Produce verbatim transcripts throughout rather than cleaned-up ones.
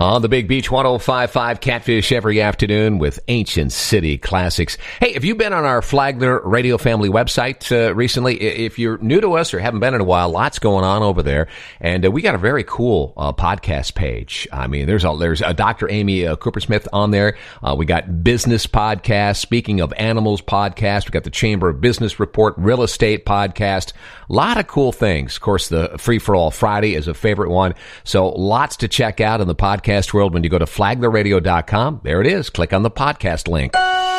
On the Big Beach one oh five point five Catfish every afternoon with Ancient City Classics. Hey, have you been on our Flagler Radio Family website uh, recently? If you're new to us or haven't been in a while, lots going on over there. And uh, we got a very cool uh, podcast page. I mean, there's a, there's a Doctor Amy uh, Cooper-Smith on there. Uh, we got business podcasts, Speaking of Animals podcast. We got the Chamber of Business Report, Real Estate podcast. A lot of cool things. Of course, the Free for All Friday is a favorite one. So lots to check out in the podcast world when you go to flagler radio dot com. There it is. Click on the podcast link.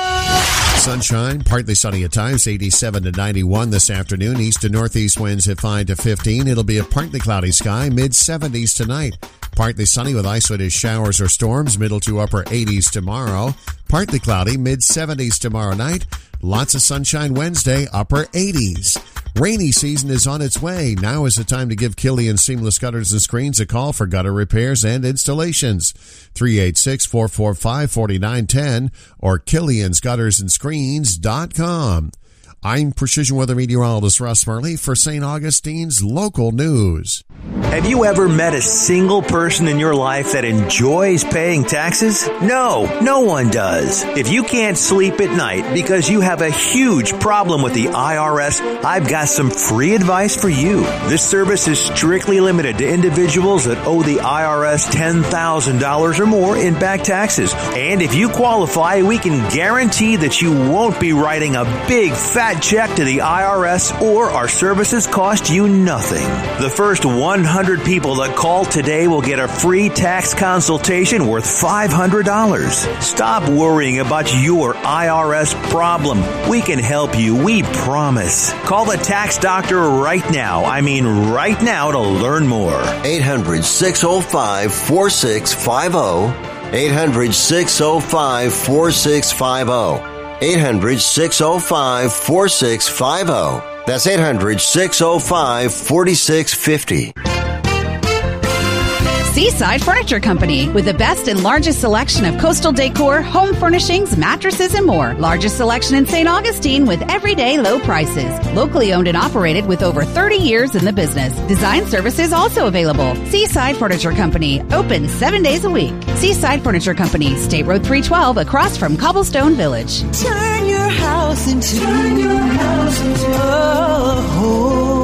Sunshine, partly sunny at times, eighty-seven to ninety-one this afternoon. East to northeast winds at five to fifteen. It'll be a partly cloudy sky, mid seventies tonight. Partly sunny with isolated showers or storms, middle to upper eighties tomorrow. Partly cloudy, mid seventies tomorrow night. Lots of sunshine Wednesday, upper eighties. Rainy season is on its way. Now is the time to give Killian Seamless Gutters and Screens a call for gutter repairs and installations. three eight six, four four five, four nine one zero or killians gutters and screens dot com. I'm Precision Weather Meteorologist Russ Murley for Saint Augustine's Local News. Have you ever met a single person in your life that enjoys paying taxes? No, no one does. If you can't sleep at night because you have a huge problem with the I R S, I've got some free advice for you. This service is strictly limited to individuals that owe the I R S ten thousand dollars or more in back taxes. And if you qualify, we can guarantee that you won't be writing a big fat check to the I R S, or our services cost you nothing. The first one hundred people that call today will get a free tax consultation worth five hundred dollars. Stop worrying about your I R S problem. We can help you, we promise. Call the tax doctor right now. I mean right now to learn more. eight hundred, six oh five, four six five oh. eight hundred, six oh five, four six five oh. eight hundred, six oh five, four six five oh. That's eight hundred, six oh five, four six five oh. Seaside Furniture Company, with the best and largest selection of coastal decor, home furnishings, mattresses, and more. Largest selection in Saint Augustine with everyday low prices. Locally owned and operated with over thirty years in the business. Design services also available. Seaside Furniture Company, open seven days a week. Seaside Furniture Company, State Road three twelve, across from Cobblestone Village. Turn your house into, turn your house into a home.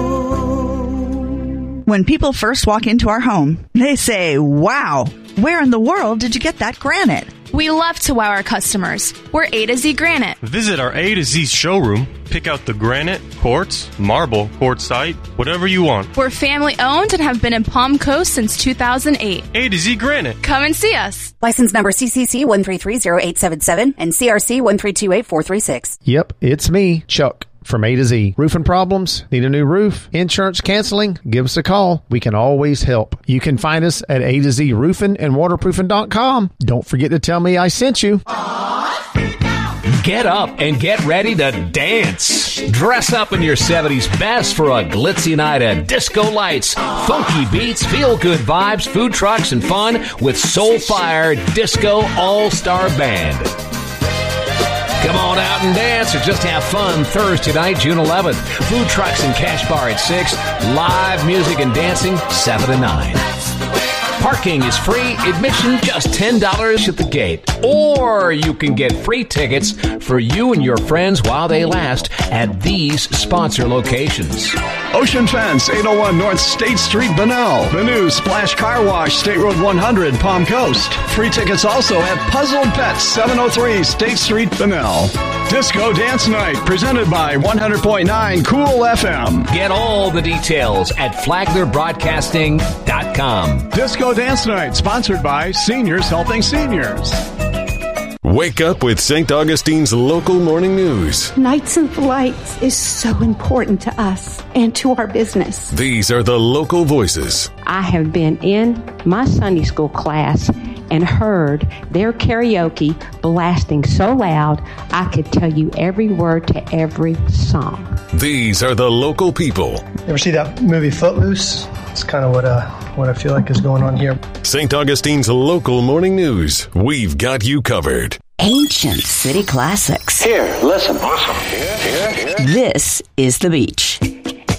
When people first walk into our home, they say, wow, where in the world did you get that granite? We love to wow our customers. We're A to Z Granite. Visit our A to Z showroom. Pick out the granite, quartz, marble, quartzite, whatever you want. We're family owned and have been in Palm Coast since two thousand eight. A to Z Granite. Come and see us. License number C C C one three three zero eight seven seven and C R C one three two eight four three six. Yep, it's me, Chuck. From A to Z. Roofing problems? Need a new roof? Insurance canceling? Give us a call. We can always help. You can find us at A to Z roofing and waterproofing dot com. Don't forget to tell me I sent you. Get up and get ready to dance. Dress up in your seventies best for a glitzy night of disco lights, funky beats, feel-good vibes, food trucks, and fun with Soulfire Disco All-Star Band. Come on out and dance or just have fun Thursday night, June eleventh. Food trucks and cash bar at six. Live music and dancing seven to nine. Parking is free. Admission just ten dollars at the gate. Or you can get free tickets for you and your friends while they last at these sponsor locations. Ocean Fence, eight oh one North State Street, Bunnell. The new Splash Car Wash, State Road one hundred, Palm Coast. Free tickets also at Puzzled Pets, seven oh three State Street, Bunnell. Disco Dance Night, presented by one hundred point nine Cool F M. Get all the details at flagler broadcasting dot com. Disco Dance Night, sponsored by Seniors Helping Seniors. Wake up with Saint Augustine's local morning news. Nights of Lights is so important to us and to our business. These are the local voices. I have been in my Sunday school class and heard their karaoke blasting so loud I could tell you every word to every song. These are the local people. You ever see that movie Footloose? It's kind of what uh, what I feel like is going on here. Saint Augustine's local morning news. We've got you covered. Ancient City Classics. Here, listen. Listen. Here, here, here. This is The Beach.